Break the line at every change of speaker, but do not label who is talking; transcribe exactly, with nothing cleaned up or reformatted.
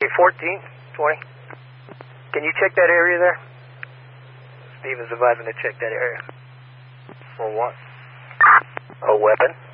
fourteen, twenty. Can you check that area there? Steve is advising to check that area. For what? A weapon.